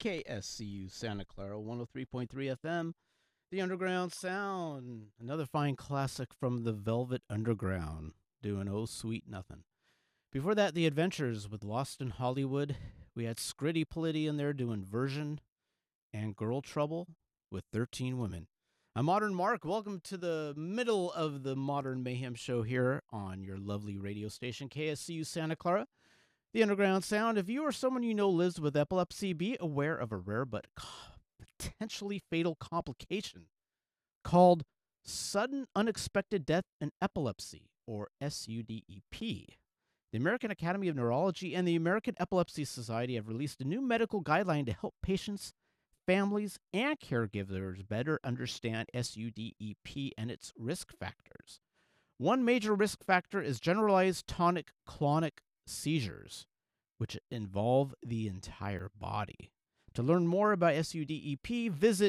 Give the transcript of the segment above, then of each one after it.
KSCU Santa Clara 103.3 FM, The Underground Sound. Another fine classic from the Velvet Underground, doing Oh Sweet Nothing. Before that, The Adventures with Lost in Hollywood. We had Scritty Politti in there doing Version and Girl Trouble with 13 Women. I'm Modern Mark. Welcome to the middle of the Modern Mayhem show here on your lovely radio station, KSCU Santa Clara. The Underground Sound. If you or someone you know lives with epilepsy, be aware of a rare but potentially fatal complication called sudden unexpected death in epilepsy, or SUDEP. The American Academy of Neurology and the American Epilepsy Society have released a new medical guideline to help patients, families, and caregivers better understand SUDEP and its risk factors. One major risk factor is generalized tonic-clonic seizures, which involve the entire body. To learn more about SUDEP, visit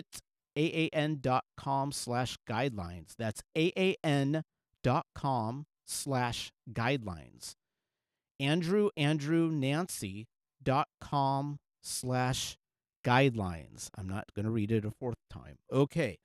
AAN.com/guidelines. That's AAN.com/guidelines. AndrewNancy.com/guidelines. I'm not going to read it a fourth time. Okay.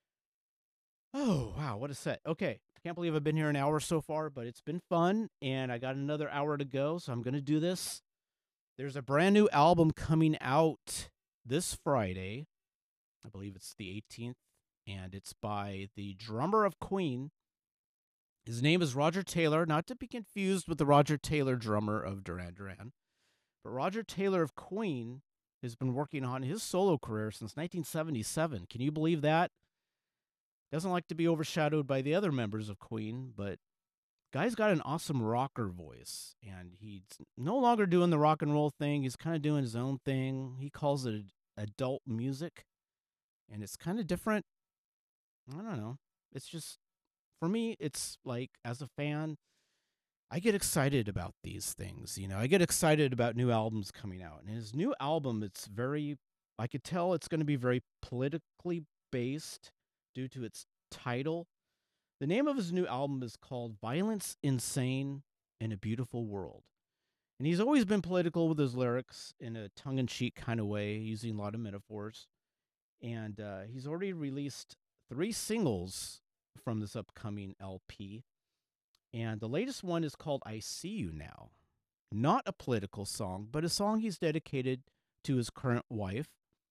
Oh, wow, what a set. Okay. Can't believe I've been here an hour so far, but it's been fun, and I got another hour to go, so I'm going to do this. There's a brand new album coming out this Friday. I believe it's the 18th, and it's by the drummer of Queen. His name is Roger Taylor, not to be confused with the Roger Taylor drummer of Duran Duran. But Roger Taylor of Queen has been working on his solo career since 1977. Can you believe that? Doesn't like to be overshadowed by the other members of Queen, but guy's got an awesome rocker voice, and he's no longer doing the rock and roll thing. He's kind of doing his own thing. He calls it adult music, and it's kind of different. I don't know. It's just, for me, it's like, as a fan, I get excited about these things. You know, I get excited about new albums coming out. And his new album, I could tell it's going to be very politically based due to its title. The name of his new album is called Violence, Insane, in a Beautiful World. And he's always been political with his lyrics in a tongue-in-cheek kind of way, using a lot of metaphors. And he's already released 3 singles from this upcoming LP. And the latest one is called I See You Now. Not a political song, but a song he's dedicated to his current wife.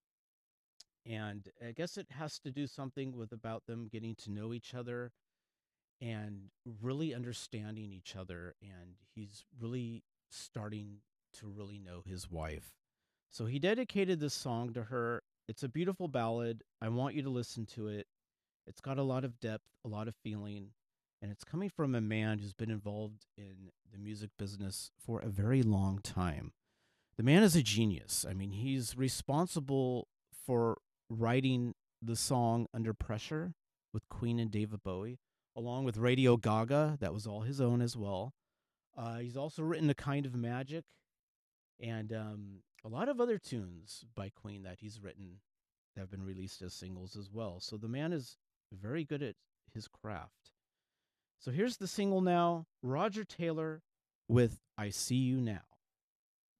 And I guess it has to do something with about them getting to know each other and really understanding each other. And he's really starting to really know his wife. So he dedicated this song to her. It's a beautiful ballad. I want you to listen to it. It's got a lot of depth, a lot of feeling, and it's coming from a man who's been involved in the music business for a very long time. The man is a genius. I mean, he's responsible for writing the song Under Pressure with Queen and David Bowie, along with Radio Gaga. That was all his own as well. He's also written A Kind of Magic and a lot of other tunes by Queen that he's written that have been released as singles as well. So the man is very good at his craft. So here's the single now, Roger Taylor with I See You Now.